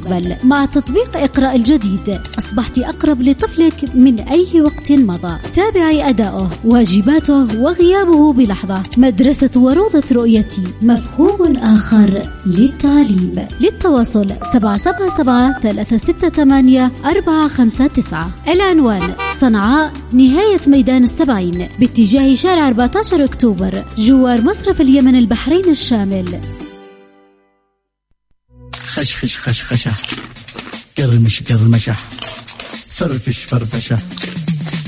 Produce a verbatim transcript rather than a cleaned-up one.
المستقبل. مع تطبيق اقرأ الجديد أصبحت أقرب لطفلك من أي وقت مضى. تابعي أداؤه، واجباته وغيابه بلحظة. مدرسة وروضة رؤيتي، مفهوم آخر للتعليم. للتواصل سبعة سبعة سبعة ثلاثة ستة ثمانية أربعة خمسة تسعة. العنوان صنعاء، نهاية ميدان السبعين، باتجاه شارع أربعة عشر أكتوبر، جوار مصرف اليمن البحرين الشامل. خشخش خشخشة، قرمش قرمشة، فرفش فرفشة.